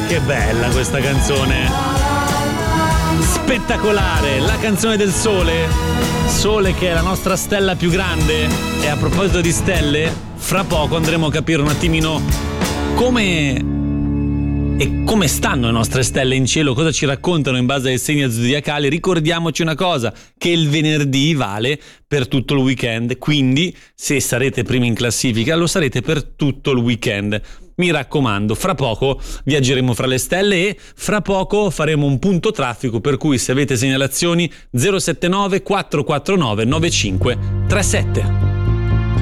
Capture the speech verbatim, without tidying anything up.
che bella questa canzone, spettacolare, la canzone del sole, sole che è la nostra stella più grande. E a proposito di stelle, fra poco andremo a capire un attimino come e come stanno le nostre stelle in cielo, cosa ci raccontano in base ai segni zodiacali. Ricordiamoci una cosa, che il venerdì vale per tutto il weekend, quindi se sarete primi in classifica lo sarete per tutto il weekend. Mi raccomando, fra poco viaggeremo fra le stelle e fra poco faremo un punto traffico, per cui se avete segnalazioni zero sette nove quattro quattro nove nove cinque tre sette.